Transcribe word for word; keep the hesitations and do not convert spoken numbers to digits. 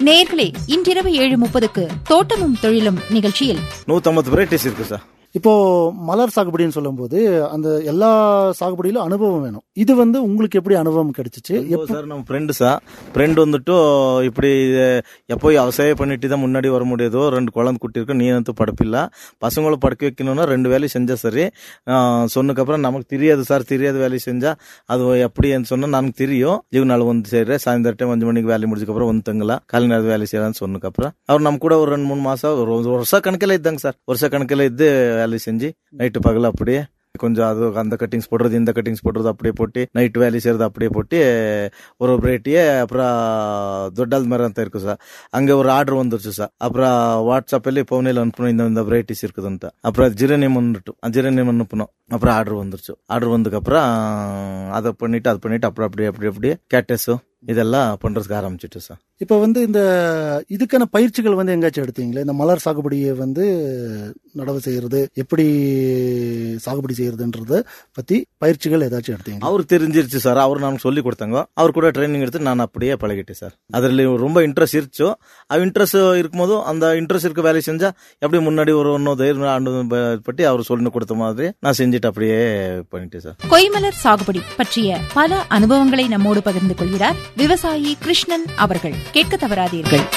நேயர்களே, இன்றிரவு ஏழு முப்பதுக்கு தோட்டமும் தொழிலும் நிகழ்ச்சியில் நூத்தி ஐம்பது வெரைட்டிஸ் இருக்கு சார். இப்போ மலர் சாகுபடின்னு சொல்லும் போது அந்த எல்லா சாகுபடியிலும் அனுபவம் வேணும். இது வந்து உங்களுக்கு எப்படி அனுபவம் கிடைச்சிச்சு? சார் நம்ம ஃப்ரெண்டு சார் ஃப்ரெண்டு வந்துட்டு இப்படி எப்போ அவசர பண்ணிட்டு தான் முன்னாடி வர முடியாதோ, ரெண்டு குழந்தை குட்டி இருக்கு, நீ வந்து படப்பில்ல பசங்களை படுக்க வைக்கணும்னா ரெண்டு வேலையும் செஞ்சா சரி. சொன்னதுக்கப்புறம் நமக்கு தெரியாது சார், தெரியாத வேலையை செஞ்சா அது எப்படின்னு சொன்னா நமக்கு தெரியும். லீவ் நாள் வந்து செய்யற சாயந்தரம் டைம் அஞ்சு மணிக்கு வேலை முடிச்சதுக்கப்புறம் வந்து தங்கலாம், காலை நேரம் வேலை செய்யலாம்னு சொன்னதுக்கப்புறம் அவர் நம்ம கூட ஒரு ரெண்டு மூணு மாசம் ஒரு வருஷ கணக்கில் இதாங்க சார். வருஷ கணக்கில் இது வேலை செஞ்சு நைட்டு பகல அப்படியே கொஞ்சம் அது அந்த கட்டிங்ஸ் போடுறது இந்த கட்டிங்ஸ் போடுறது அப்படியே போட்டு நைட்டு வேலை செய்யறது அப்படியே போட்டு ஒரு வெரைட்டியே. அப்புறம் தொட்டால் மாதிரி தான் இருக்கு சார். அங்கே ஒரு ஆர்டர் வந்துருச்சு சார். அப்புறம் வாட்ஸ்அப்ல பவுனில் அனுப்பணும், இந்த இந்த வெரைட்டிஸ் இருக்குதுன்ட்டு. அப்புறம் ஜிரனியம் வந்துட்டோம், ஜிரனியம் அனுப்பணும். அப்புறம் ஆர்டர் வந்துருச்சு. ஆர்டர் வந்ததுக்கப்புறம் அதை பண்ணிட்டு அது பண்ணிட்டு அப்புறம் அப்படியே அப்படி அப்படியே கேட்டஸும் இதெல்லாம் பண்றதுக்கு ஆரம்பிச்சுட்டு சார். இப்ப வந்து இந்த இதுக்கான பயிற்சிகள் வந்து எங்காச்சும் எடுத்தீங்களே? இந்த மலர் சாகுபடியை வந்து நடவு செய்யறது, எப்படி சாகுபடி செய்யறதுன்றத பத்தி பயிற்சிகள் ஏதாச்சும் எடுத்தீங்க? அவரு தெரிஞ்சிருச்சு சார். அவர் நமக்கு சொல்லி கொடுத்தாங்க. அவர் கூட ட்ரைனிங் எடுத்து நான் அப்படியே பழகிட்டேன் சார். அதுல ரொம்ப இன்ட்ரெஸ்ட் இருச்சோ, அது இன்ட்ரெஸ்ட் இருக்கும்போதும் அந்த இன்ட்ரெஸ்ட் இருக்க வேலையை செஞ்சா எப்படி முன்னாடி ஒரு ஒன்னோ தைரியம் பற்றி அவர் சொல்லி கொடுத்த மாதிரி நான் செஞ்சுட்டு அப்படியே பண்ணிட்டேன் சார். கொய்மலர் சாகுபடி பற்றிய பல அனுபவங்களை நம்மோடு பகிர்ந்து கொள்கிறார் விவசாயி கிருஷ்ணன் அவர்கள். கேட்க தவறாதீர்கள்.